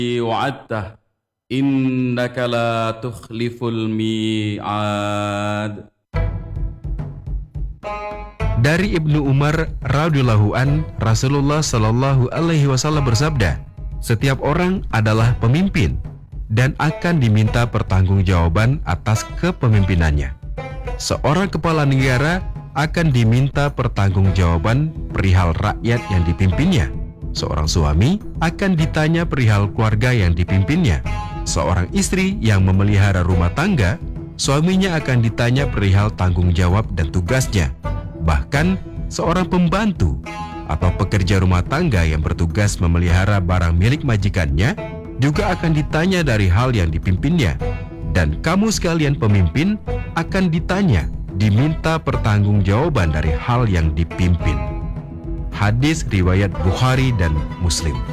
وعدته إنك لا تخلف الميعاد. Dari Ibnu Umar radhiyallahu an, Rasulullah Shallallahu alaihi wasallam bersabda, setiap orang adalah pemimpin dan akan diminta pertanggungjawaban atas kepemimpinannya. Seorang kepala negara akan diminta pertanggungjawaban perihal rakyat yang dipimpinnya. Seorang suami akan ditanya perihal keluarga yang dipimpinnya. Seorang istri yang memelihara rumah tangga, suaminya akan ditanya perihal tanggung jawab dan tugasnya. Bahkan seorang pembantu atau pekerja rumah tangga yang bertugas memelihara barang milik majikannya juga akan ditanya dari hal yang dipimpinnya. Dan kamu sekalian pemimpin akan ditanya, diminta pertanggungjawaban dari hal yang dipimpin. Hadis riwayat Bukhari dan Muslim.